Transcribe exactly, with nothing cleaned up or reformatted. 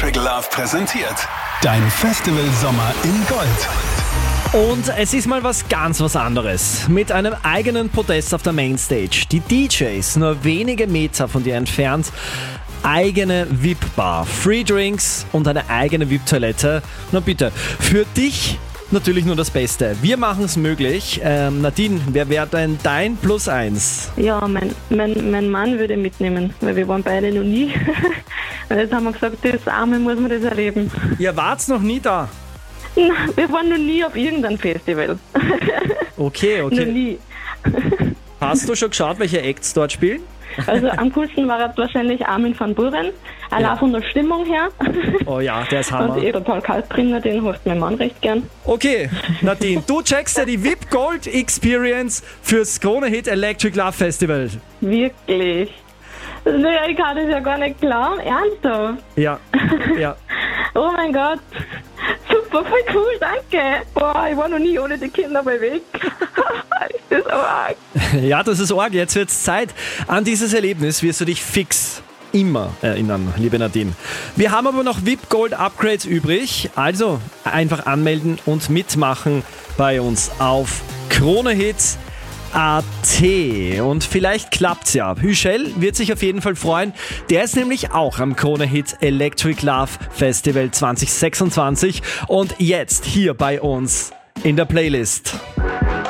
Electric Love präsentiert. Dein Festival-Sommer in Gold. Und es ist mal was ganz was anderes. Mit einem eigenen Podest auf der Mainstage. Die D Js nur wenige Meter von dir entfernt. Eigene V I P-Bar, Free Drinks und eine eigene V I P-Toilette. Na bitte, für dich natürlich nur das Beste. Wir machen es möglich. Ähm, Nadine, wer wäre denn dein Plus eins? Ja, mein, mein, mein Mann würde mitnehmen, weil wir waren beide noch nie. Und jetzt haben wir gesagt, das Arme muss man das erleben. Ihr wart noch nie da? Nein, wir waren noch nie auf irgendeinem Festival. Okay, Noch okay. nie. Hast du schon geschaut, welche Acts dort spielen? Also am coolsten war jetzt wahrscheinlich Armin van Buuren, allein Ja. von der Stimmung her. Oh ja, der ist Hammer. Und eh total kalt drinnen, den hört mein Mann recht gern. Okay, Nadine, du checkst ja die V I P Gold Experience fürs Krone Hit Electric Love Festival. Wirklich? Naja, ich kann das ja gar nicht glauben, ernsthaft. Ja, ja. Oh mein Gott, super, voll cool, danke. Boah, ich war noch nie ohne die Kinder bei Weg. Ist das arg. Ja, das ist arg. Jetzt wird's Zeit. An dieses Erlebnis wirst du dich fix immer erinnern, liebe Nadine. Wir haben aber noch V I P Gold Upgrades übrig. Also einfach anmelden und mitmachen bei uns auf Kronehit Punkt a t. Und vielleicht klappt's ja. Hüschel wird sich auf jeden Fall freuen. Der ist nämlich auch am Krone Hit Electric Love Festival zwanzig sechsundzwanzig und jetzt hier bei uns in der Playlist.